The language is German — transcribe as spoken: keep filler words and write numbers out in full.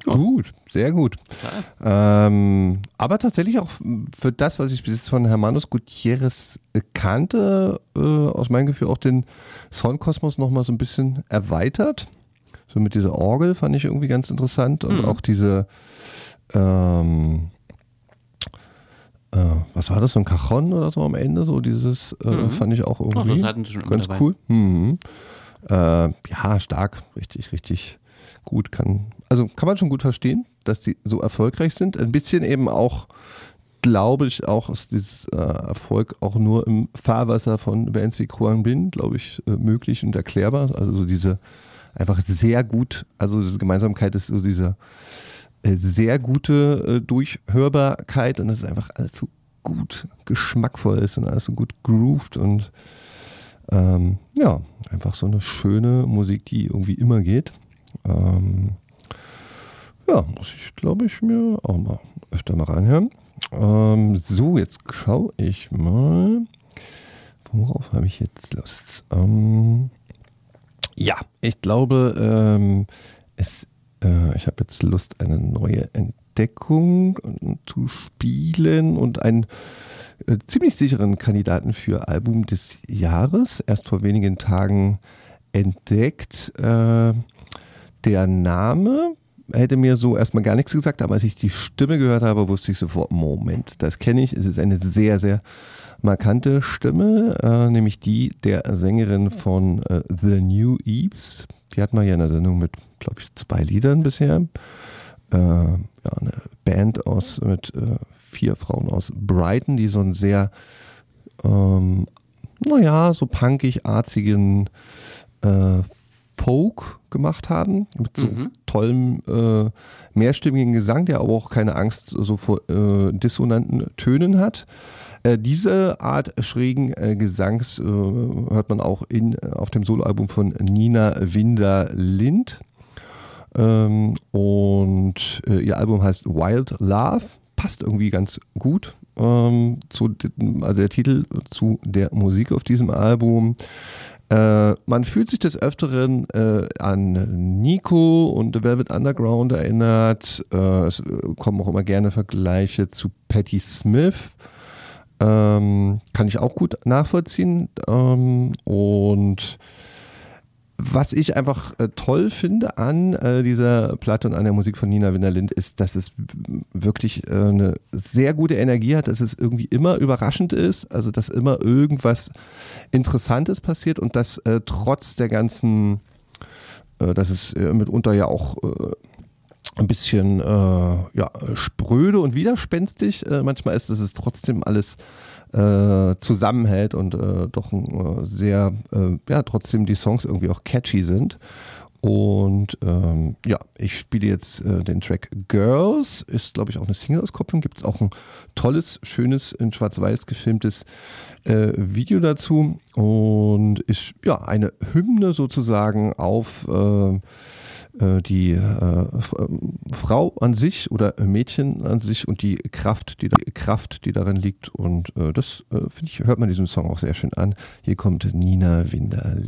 Gut, sehr gut. Ähm, aber tatsächlich auch für das, was ich bis jetzt von Hermanos Gutierrez kannte, äh, aus meinem Gefühl auch den Soundkosmos nochmal so ein bisschen erweitert. So mit dieser Orgel fand ich irgendwie ganz interessant und Mhm. auch diese, ähm, äh, was war das, so ein Cajon oder so am Ende, so dieses, äh, Mhm. fand ich auch Ach, irgendwie das hatten sie schon immer ganz dabei. cool. Mhm. Äh, ja, stark, richtig, richtig gut. Kann, also kann man schon gut verstehen, dass die so erfolgreich sind. Ein bisschen eben auch, glaube ich, auch ist dieses äh, Erfolg auch nur im Fahrwasser von Bands wie Kruang Bin, glaube ich, äh, möglich und erklärbar. Also so diese einfach sehr gut, also diese Gemeinsamkeit ist so diese äh, sehr gute äh, Durchhörbarkeit und das ist einfach alles so gut geschmackvoll ist und alles so gut grooved und ähm, ja, einfach so eine schöne Musik, die irgendwie immer geht. Ähm, ja, muss ich, glaube ich, mir auch mal öfter mal reinhören. Ähm, so, jetzt schaue ich mal. Worauf habe ich jetzt Lust? Ähm, ja, ich glaube, ähm, es, äh, ich habe jetzt Lust, eine neue Entdeckung zu spielen und einen äh, ziemlich sicheren Kandidaten für Album des Jahres. Erst vor wenigen Tagen entdeckt. Äh, der Name hätte mir so erstmal gar nichts gesagt, aber als ich die Stimme gehört habe, wusste ich sofort, Moment, das kenne ich. Es ist eine sehr, sehr markante Stimme, äh, nämlich die der Sängerin von äh, The New Eves. Die hatten wir ja in der Sendung mit, glaube ich, zwei Liedern bisher. Äh, ja, eine Band aus mit äh, vier Frauen aus Brighton, die so einen sehr, ähm, naja, so punkig-artigen äh, Folk gemacht haben, mit so Mhm. tollem äh, mehrstimmigen Gesang, der aber auch keine Angst so vor äh, dissonanten Tönen hat. Äh, diese Art schrägen äh, Gesangs äh, hört man auch in, auf dem Soloalbum von Nina Winder-Lind. Ähm, und äh, ihr Album heißt Wild Love, passt irgendwie ganz gut ähm, zu also der Titel zu der Musik auf diesem Album. Äh, man fühlt sich des Öfteren äh, an Nico und The Velvet Underground erinnert. Äh, es kommen auch immer gerne Vergleiche zu Patti Smith. Ähm, kann ich auch gut nachvollziehen. Ähm, und was ich einfach äh, toll finde an äh, dieser Platte und an der Musik von Nina Winder-Lind ist, dass es w- wirklich äh, eine sehr gute Energie hat, dass es irgendwie immer überraschend ist, also dass immer irgendwas Interessantes passiert und dass äh, trotz der ganzen, äh, dass es äh, mitunter ja auch äh, ein bisschen äh, ja, spröde und widerspenstig äh, manchmal ist, dass es trotzdem alles äh, zusammenhält und äh, doch äh, sehr, äh, ja, trotzdem die Songs irgendwie auch catchy sind. Und ähm, ja, ich spiele jetzt äh, den Track Girls, ist glaube ich auch eine Single-Auskopplung, gibt es auch ein tolles, schönes, in schwarz-weiß gefilmtes äh, Video dazu und ist ja eine Hymne sozusagen auf äh, die äh, Frau an sich oder Mädchen an sich und die Kraft, die, die Kraft, die darin liegt. Und äh, das, äh, finde ich, hört man diesem Song auch sehr schön an. Hier kommt Nina Winder.